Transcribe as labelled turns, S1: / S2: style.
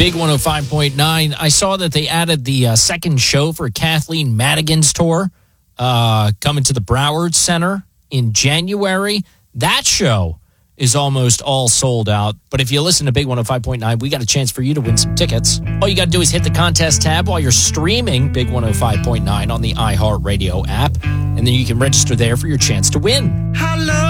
S1: Big 105.9. I saw that they added the second show for Kathleen Madigan's tour coming to the Broward Center in January. That show is almost all sold out. But if you listen to Big 105.9, we got a chance for you to win some tickets. All you got to do is hit the contest tab while you're streaming Big 105.9 on the iHeartRadio app, and then you can register there for your chance to win.